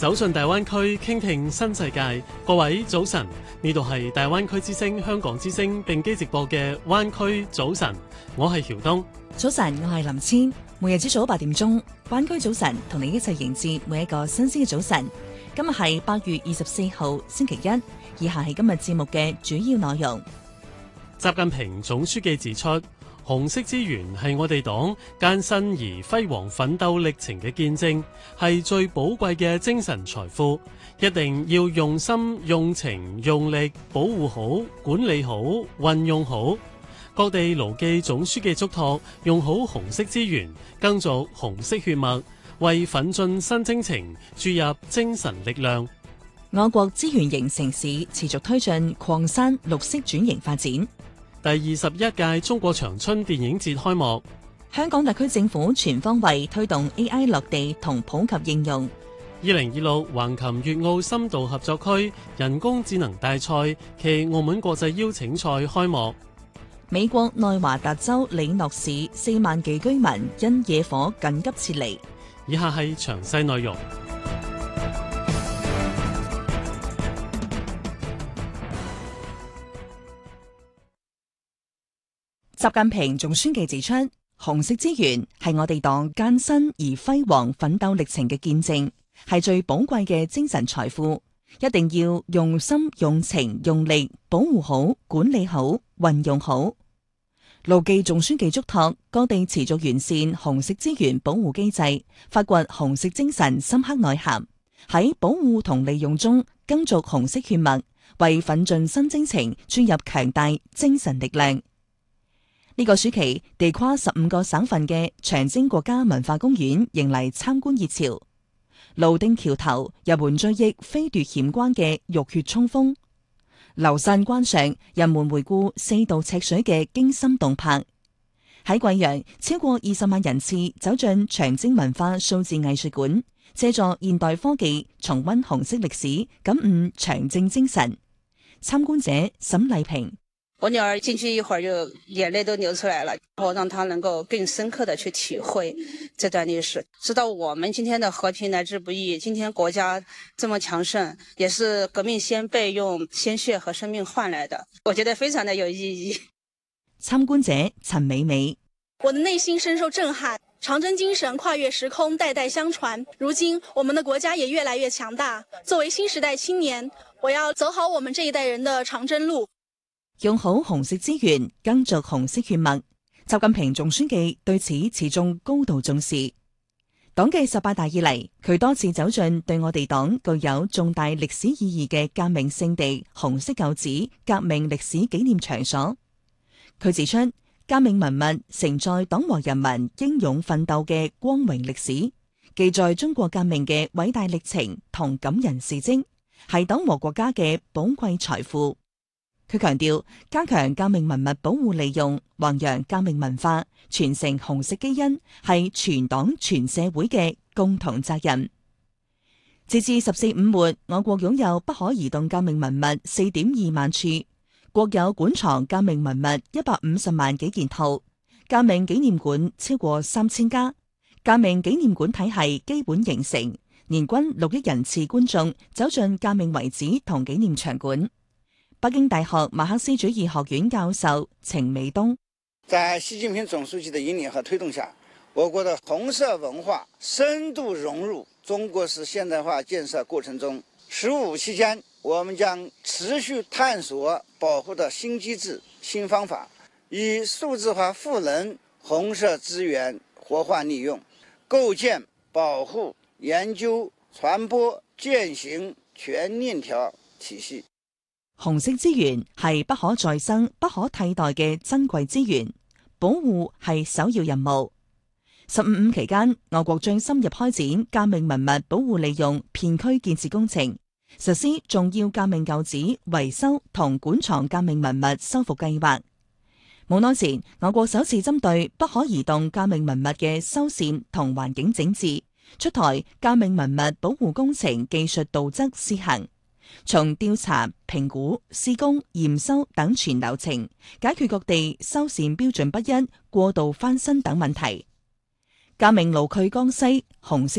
走進大灣區，傾聽新世界。各位早晨，呢度係大灣區之聲、香港之聲並機直播嘅灣區早晨，我係曉東。 早晨，我係林千。每日朝早8點鐘，灣區早晨同你一齊迎接每一個新鮮嘅早晨。今日係8月24號星期一，以下係今日節目嘅主要內容。 習近平總書記指出，紅色資源係我哋黨艱辛而輝煌奮鬥歷程嘅見證，係最寶貴嘅精神財富，一定要用心、用情、用力保護好、管理好、運用好。各地牢記總書記囑託，用好紅色資源，耕耘紅色血脈，為奮進新征程注入精神力量。 我國資源型城市持續推進礦山綠色轉型發展。 第21屆中國長春電影節開幕。 香港特區政府全方位推動 AI 落地同普及應用。 2026橫琴粵澳深度合作區人工智能大賽暨澳門國際邀請賽開幕。 美國內華達州里諾市4萬幾居民因野火緊急撤離。 以下係詳細內容。 習近平總書記指出，紅色資源係我哋黨艱辛而輝煌奮鬥歷程嘅見證，係最寶貴嘅精神財富，一定要用心、用情、用力保護好、管理好、運用好。牢記總書記囑託，各地持續完善紅色資源保護機制，發掘紅色精神深刻內涵，喺保護同利用中耕耘紅色血脈，為奮進新征程注入強大精神力量。呢個暑期，地跨15個省份嘅長征國家文化公園迎嚟參觀熱潮。蘆汀橋頭人們追憶飛奪險關嘅浴血衝鋒，流山關上人們回顧4渡赤水嘅驚心動魄。喺貴陽，超過20萬人次走進長征文化數字藝術館，借助現代科技重溫紅色歷史，感悟長征精神。參觀者沈麗萍。 我女兒進去一會兒就眼淚都流出來了，然後讓她能夠更深刻地去體會這段歷史，知道我們今天的和平來之不易，今天國家這麼強盛，也是革命先輩用鮮血和生命換來的，我覺得非常的有意義。 參觀者陳美美， 我的內心深受震撼，長征精神跨越時空，代代相傳，如今我們的國家也越來越強大，作為新時代青年，我要走好我們這一代人的長征路。 用好紅色資源，耕耘紅色血脈。習近平總書記對此始終高度重視。黨紀18大以嚟，佢多次走進對我哋黨具有重大歷史意義嘅革命聖地紅色舊址革命歷史紀念場所。佢指出，革命文物承載黨和人民英勇奮鬥嘅光榮歷史，記載中國革命嘅偉大歷程同感人事蹟，係黨和國家嘅寶貴財富。佢強調，加強革命文物保護利用，弘揚革命文化，傳承紅色基因，係全黨全社會嘅共同責任。截至14五末，我國擁有不可移動革命文物4.2萬處，國有館藏革命文物150萬幾件套，革命紀念館超過3000家，革命紀念館體系基本形成，年均6億人次觀眾走進革命遺址同紀念場館。北京大學馬克思主義學院教授程美東， 在習近平總書記的引領和推動下，我國的紅色文化深度融入中國式現代化建設過程中。15期間，我們將持續探索保護的新機制、新方法，以數字化賦能紅色資源活化利用，構建保護、研究、傳播、踐行全鏈條體系。 紅色資源係不可再生、不可替代嘅珍貴資源，保護係首要任務。15五期間，我國將深入開展革命文物保護利用片區建設工程，實施重要革命舊址維修同館藏革命文物修復計劃。冇耐前，我國首次針對不可移動革命文物嘅修繕同環境整治，出台革命文物保護工程技術導則試行。從調查、評估、施工、驗收等全流程，解決各地修繕標準不一、過度翻新等問題。革命老區江西紅色